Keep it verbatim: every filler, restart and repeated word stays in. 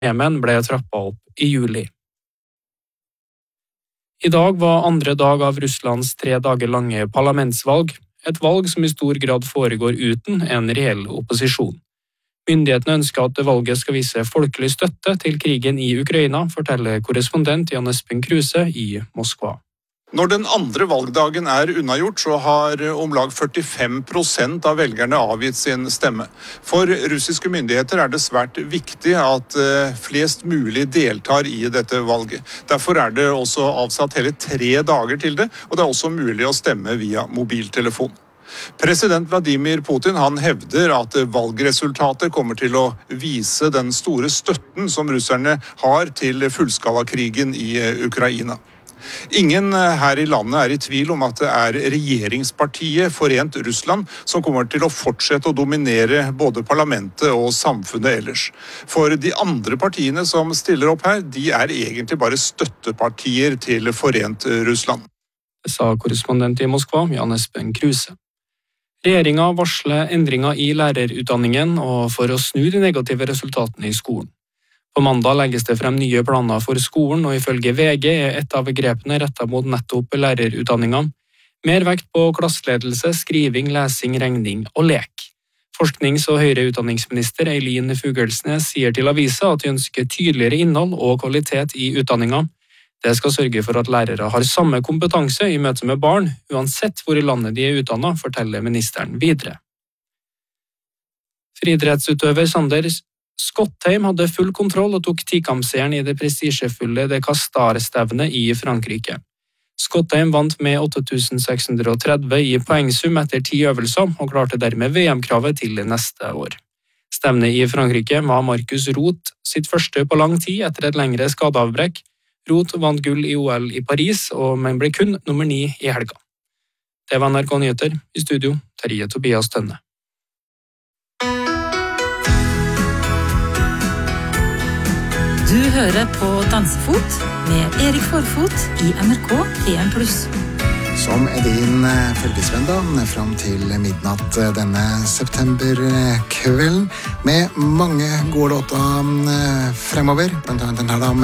Jemen ble trappet opp i juli. I dag var andre dag av Russlands tre dager lange parlamentsvalg, et valg som i stor grad foregår uten en reell opposisjon. Myndighetene ønsker at valget skal vise folkelig støtte til krigen i Ukraina, forteller korrespondent Jan Espen Kruse i Moskva. Når den andre valgdagen er unnagjort, så har om lag førtifem prosent av velgerne avgitt sin stemme. For russiske myndigheter er det svært viktig at flest mulig deltar i dette valget. Derfor er det også avsatt hele tre dager til det, og det er også mulig å stemme via mobiltelefon. President Vladimir Putin han hevder at valgresultatet kommer til å vise den store støtten som russerne har til fullskalakrigen i Ukraina. Ingen her i landet er i tvil om at det er regjeringspartiet Forent Russland som kommer til å fortsette å dominere både parlamentet og samfunnet ellers. For de andre partiene som stiller opp her, de er egentlig bare støttepartier til Forent Russland. Det sa korrespondent i Moskva, Jan Espen Kruse. Regjeringen varsler endringer i lærerutdanningen og for å snu de negative resultatene i skolen. På mandag legges det frem nye planer for skolen, og ifølge V G er et av grepene rettet mot nettopp lærerutdanningen. Mer vekt på klasseledelse, skriving, lesing, regning og lek. Forsknings- og høyere utdanningsminister Eileen Fugelsnes sier til avisa at de ønsker tydeligere innhold og kvalitet i utdanningen. Det skal sørge for at lærere har samme kompetanse i møte med barn, uansett hvor i landet de er utdannet, forteller ministeren videre. Friidrettsutøver Sander Skottheim hadde full kontroll og tok tikampseieren i det prestisjefulle Det Castar-stevnet i Frankrike. Skottheim vant med åtte tusen seks hundre tretti i poengsum etter ti øvelser og klarte dermed V M-kravet til neste år. Stevnet i Frankrike var Markus Roth sitt første på lang tid etter et lengre skadeavbrekk. Roth vant gull i O L i Paris, men ble kun nummer ni i helga. Det var N R K Nyheter. I studio, Terje Tobias Tønne. Du hører på Dansefot med Erik Forfot i N R K P en pluss. Som er din følgesvenn da, frem til midnatt denne septemberkvelden, med mange gode låter fremover, blant annet den her da,